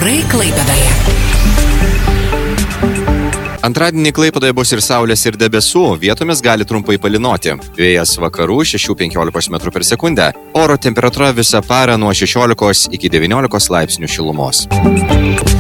Orai Klaipėdoje. Antradienį Klaipėdoje bus ir saulės, ir debesų, vietomis gali trumpai palynoti. Vėjas vakarų 6–15 m/s. Oro temperatūra visą parą nuo 16 iki 19 laipsnių šilumos.